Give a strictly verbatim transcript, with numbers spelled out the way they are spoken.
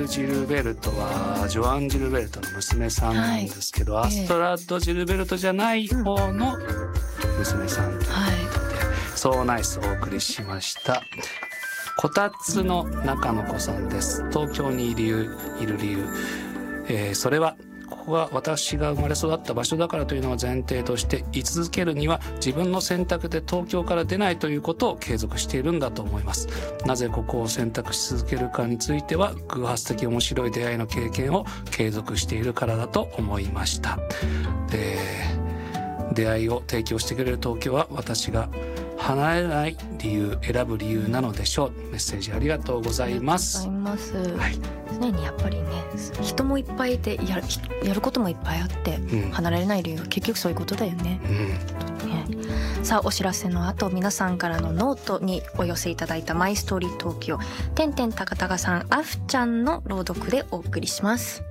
ジルベルトはジョアン・ジルベルトの娘さんなんですけど、はい、アストラッド・ジルベルトじゃない方の娘さんということで、はい、そうナイスお送りしました。こたつの中の子さんです。東京にいる理由、いる理由、えー、それはここが私が生まれ育った場所だからというのを前提として居続けるには、自分の選択で東京から出ないということを継続しているんだと思います。なぜここを選択し続けるかについては、偶発的面白い出会いの経験を継続しているからだと思いました。で、出会いを提供してくれる東京は私が離れない理由、選ぶ理由なのでしょう。メッセージありがとうございます。 ありがとうございます、 はい、 常にやっぱりね、人もいっぱいいて やる, やることもいっぱいあって、うん、離れない理由は結局そういうことだよね、うんね。さあ、お知らせの後、皆さんからのノートにお寄せいただいたマイストーリー東京、てんてんたかたかさん、あふちゃんの朗読でお送りします。